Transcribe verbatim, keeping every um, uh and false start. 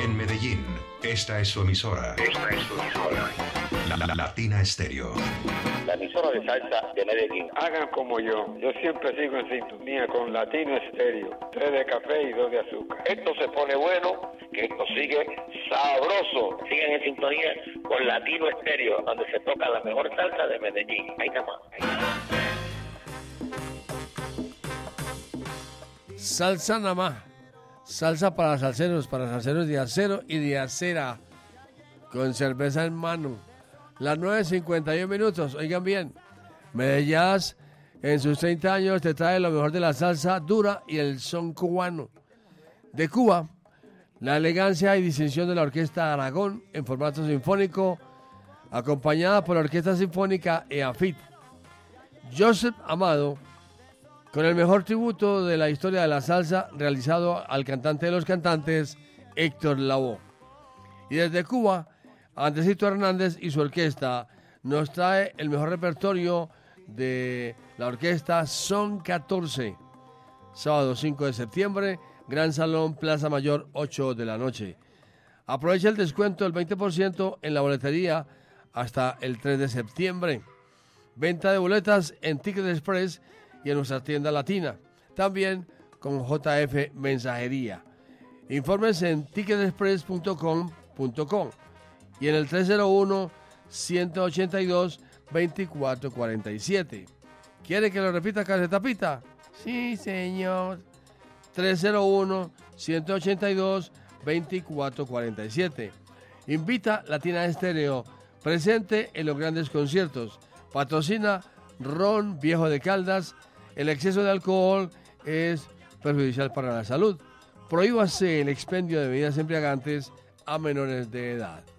En Medellín, esta es su emisora. Esta es su emisora. La, la, Latina Estéreo. La emisora de salsa de Medellín. Hagan como yo. Yo siempre sigo en sintonía con Latino Estéreo. Tres de café y dos de azúcar. Esto se pone bueno, que esto sigue sabroso. Sigan en sintonía con Latino Estéreo, donde se toca la mejor salsa de Medellín. Ahí nada más. Ahí nada más. Salsa nada más. Salsa para salseros, para salseros de acero y de acera. Con cerveza en mano. Las nueve cincuenta y uno minutos. Oigan bien. Medellín en sus treinta años te trae lo mejor de la salsa dura y el son cubano. De Cuba, la elegancia y distinción de la Orquesta Aragón en formato sinfónico, acompañada por la Orquesta Sinfónica E A F I T. Joseph Amado, con el mejor tributo de la historia de la salsa realizado al cantante de los cantantes, Héctor Lavoe. Y desde Cuba, Andresito Hernández y su orquesta nos trae el mejor repertorio de la orquesta Son catorce. Sábado cinco de septiembre, Gran Salón, Plaza Mayor, ocho de la noche. Aprovecha el descuento del veinte por ciento en la boletería hasta el tres de septiembre. Venta de boletas en Ticket Express y en nuestra tienda latina. También con J F Mensajería. Informes en ticket express punto com punto co y en el tres cero uno, ciento ochenta y dos, veinticuatro cuarenta y siete. ¿Quiere que lo repita, Casetapita? Sí, señor. tres cero uno, ciento ochenta y dos, veinticuatro cuarenta y siete. Invita Latina Estéreo, presente en los grandes conciertos. Patrocina Ron Viejo de Caldas. El exceso de alcohol es perjudicial para la salud. Prohíbase el expendio de bebidas embriagantes a menores de edad.